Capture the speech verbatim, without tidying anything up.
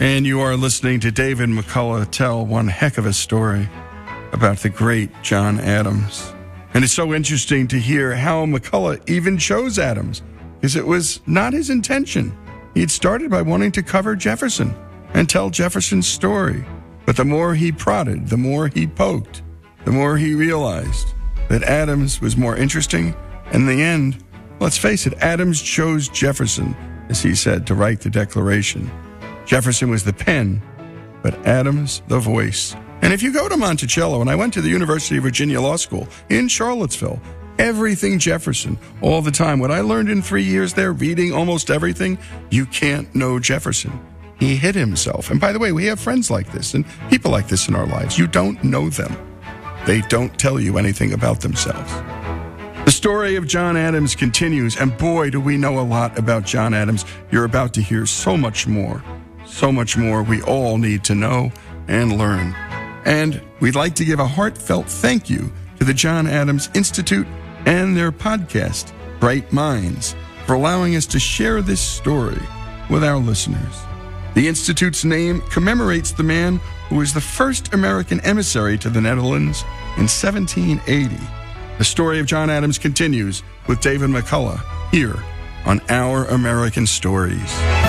And you are listening to David McCullough tell one heck of a story about the great John Adams. And it's so interesting to hear how McCullough even chose Adams, because it was not his intention. He'd started by wanting to cover Jefferson and tell Jefferson's story. But the more he prodded, the more he poked, the more he realized that Adams was more interesting. In the end, let's face it, Adams chose Jefferson, as he said, to write the Declaration. Jefferson was the pen, but Adams the voice. And if you go to Monticello, and I went to the University of Virginia Law School in Charlottesville, everything Jefferson, all the time. What I learned in three years there, reading almost everything, you can't know Jefferson. He hid himself. And by the way, we have friends like this and people like this in our lives. You don't know them. They don't tell you anything about themselves. The story of John Adams continues, and boy, do we know a lot about John Adams. You're about to hear so much more. So much more we all need to know and learn. And we'd like to give a heartfelt thank you to the John Adams Institute and their podcast, Bright Minds, for allowing us to share this story with our listeners. The Institute's name commemorates the man who was the first American emissary to the Netherlands in seventeen eighty. The story of John Adams continues with David McCullough here on Our American Stories.